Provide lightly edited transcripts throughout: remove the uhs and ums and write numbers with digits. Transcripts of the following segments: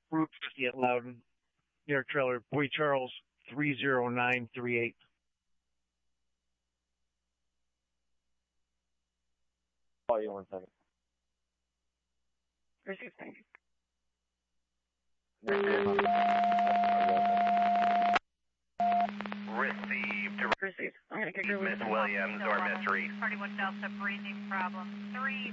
Route 50 at Loudon, near trailer, Boy Charles 30938. Call you 1 second. Received, thank you. Received. I'm going to kick her Miss Williams or Miss Reed. 31 Delta, breathing problem. 3.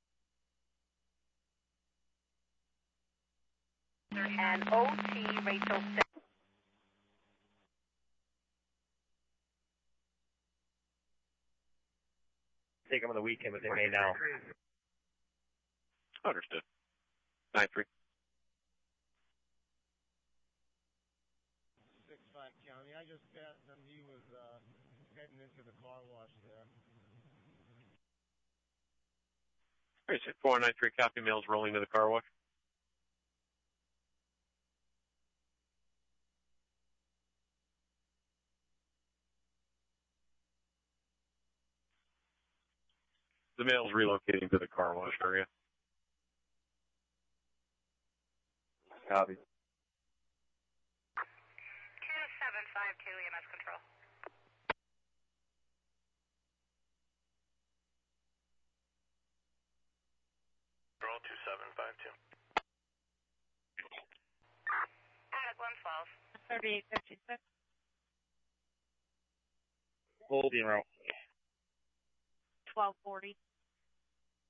And OT Rachel 6. Take them on the weekend, but they may now. Understood. 9-3. 6-5 County. I just passed him. He was heading into the car wash there. All right, 493 copy, mail's rolling to the car wash. The mail's relocating to the car wash area. Copy. 2752 EMS control. Control 2752. Attic 112. 3856. Holding route. 1240.